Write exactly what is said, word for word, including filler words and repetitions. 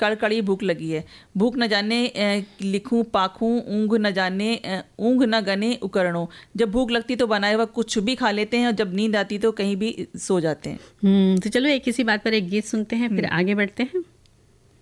कड़कड़ी भूख लगी है, भूख न जाने लिखूं पाखूं, ऊँघ न जाने ऊँघ न गने उकरणों। जब भूख लगती तो बनाए हुआ कुछ भी खा लेते हैं और जब नींद आती तो कहीं भी सो जाते हैं। हम्म तो चलो एक इसी बात पर एक गीत सुनते हैं, फिर आगे बढ़ते हैं।